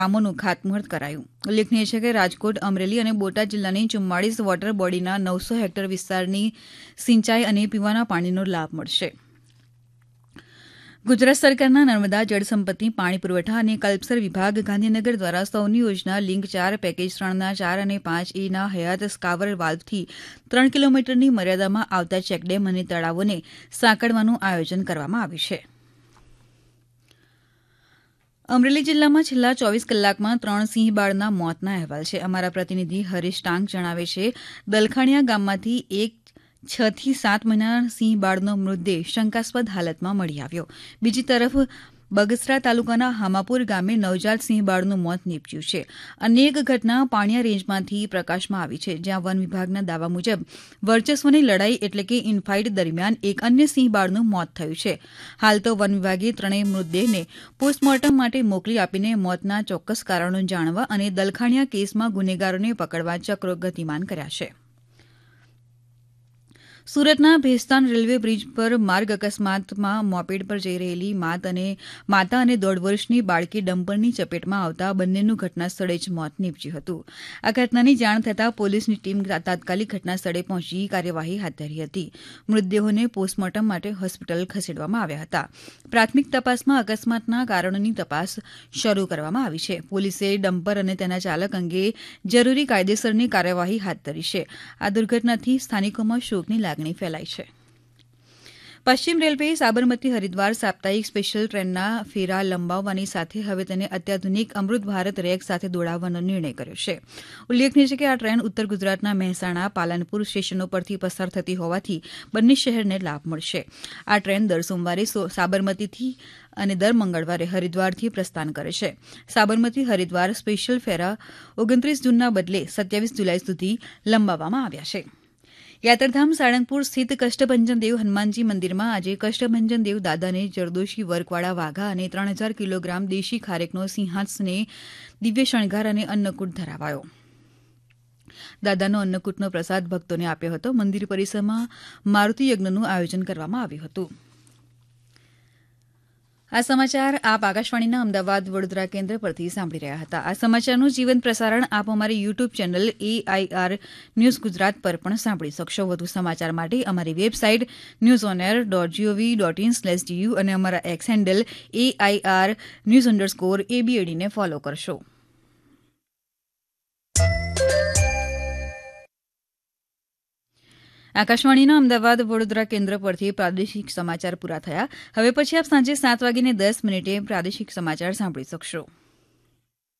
કામોનું ખાતમુહૂર્ત કરાયું. ઉલ્લેખનીય છે કે રાજકોટ, અમરેલી અને બોટાદ જિલ્લાની 44 વોટર બોડીના 900 હેક્ટર વિસ્તારની સિંચાઈ અને પીવાના પાણીનો લાભ મળશે. ગુજરાત સરકારના નર્મદા જળસંપત્તિ, પાણી પુરવઠા અને કલ્પસર વિભાગ ગાંધીનગર દ્વારા સૌની યોજના લિંક 4 પેકેજ 3ના 4 અને 5A ના હયાત સ્કાવર વાલ્વથી 3 કિલોમીટરની મર્યાદામાં આવતા ચેકડેમ અને તળાવોને સાંકળવાનું આયોજન કરવામાં આવ્યું છે. અમરેલી જિલ્લામાં છેલ્લા 24 કલાકમાં 3 સિંહબાળના મોતના અહેવાલ છે. અમારા પ્રતિનિધિ હરીશ ટાંક જણાવે છે, દલખાણીયા ગામમાંથી એક 6 થી 7 મહિનાના સિંહબાળનો મૃતદેહ શંકાસ્પદ હાલતમાં મળી આવ્યો. બીજી તરફ બગસરા તાલુકાના હામાપુર ગામે નવજાત સિંહબાળનું મોત નીપજ્યું છે. અન્ય એક ઘટના પાણિયા રેન્જમાંથી પ્રકાશમાં આવી છે, જ્યાં વન વિભાગના દાવા મુજબ વર્ચસ્વની લડાઈ એટલે કે ઇનફાઇટ દરમિયાન એક અન્ય સિંહબાળનું મોત થયું છે. હાલ તો વન વિભાગે ત્રણેય મૃતદેહને પોસ્ટમોર્ટમ માટે મોકલી આપીને મોતના ચોક્કસ કારણો જાણવા અને દલખાણીયા કેસમાં ગુનેગારોને પકડવા ચક્રો ગતિમાન કર્યા છે. સુરતના ભેસ્તાન રેલવે બ્રિજ પર માર્ગ અકસ્માતમાં મોપેડ પર જઈ રહેલી માતા અને 1.5 વર્ષની બાળકી ડમ્પરની ચપેટમાં આવતા બંનેનું ઘટના સ્થળે જ મોત નીપજ્યું હતું. આ ઘટનાની જાણ થતાં પોલીસની ટીમ તાત્કાલિક ઘટના સ્થળે પહોંચી કાર્યવાહી હાથ ધરી હતી. મૃતદેહોને પોસ્ટમોર્ટમ માટે હોસ્પિટલ ખસેડવામાં આવ્યા હતા. પ્રાથમિક તપાસમાં અકસ્માતના કારણોની તપાસ શરૂ કરવામાં આવી છે. પોલીસે ડમ્પર અને તેના ચાલક અંગે જરૂરી કાયદેસરની કાર્યવાહી હાથ ધરી છે. આ દુર્ઘટનાથી સ્થાનિકોમાં શોકની લાગણી ફેલાઈ છે. પશ્ચિમ રેલવેએ સાબરમતી હરિદ્વાર સાપ્તાહિક સ્પેશિયલ ટ્રેનના ફેરા લંબાવવાની સાથે હવે તેને અત્યાધુનિક અમૃત ભારત રેક સાથે દોડાવવાનો નિર્ણય કર્યો છે. ઉલ્લેખનીય છે કે આ ટ્રેન ઉત્તર ગુજરાતના મહેસાણા, પાલનપુર સ્ટેશનો પરથી પસાર થતી હોવાથી બંને શહેરને લાભ મળશે. આ ટ્રેન દર સોમવારે સાબરમતીથી અને દર મંગળવારે હરિદ્વારથી પ્રસ્થાન કરે છે. સાબરમતી હરિદ્વાર સ્પેશિયલ ફેરા 29 જૂનના બદલે 27 જુલાઈ સુધી લંબાવવામાં આવ્યા છે. યાત્રાધામ સાળંગપુર સ્થિત કષ્ટભંજન દેવ હનુમાનજી મંદિરમાં આજે કષ્ટભંજન દેવ દાદાને જરદોશી વર્કવાળા વાઘા અને 3000 કિલોગ્રામ દેશી ખારેકનો સિંહાસને દિવ્ય શણગાર અને અન્નકૂટ ધરાવાયો. દાદાનો અન્નકૂટનો પ્રસાદ ભક્તોને આપ્યો હતો. મંદિર પરિસરમાં મારુતિ યજ્ઞનું આયોજન કરવામાં આવ્યું હતું. આ સમાચાર આપ આકાશવાણીના અમદાવાદ વડોદરા કેન્દ્ર પરથી સાંભળી રહ્યા હતા. આ સમાચારનું જીવંત પ્રસારણ આપ અમારી YouTube channel AIR news Gujarat પર પણ સાંભળી શકશો. વધુ સમાચાર માટે અમારી વેબસાઇટ newsonair.gov.in/du અને અમારા એક્સ હેન્ડલ AIR_news_ABAD ને ફોલો કરશો. આકાશવાણીના અમદાવાદ વડોદરા કેન્દ્ર પરથી પ્રાદેશિક સમાચાર પૂરા થયા. હવે પછી આપ સાંજે 7:10 પ્રાદેશિક સમાચાર સાંભળી શકશો.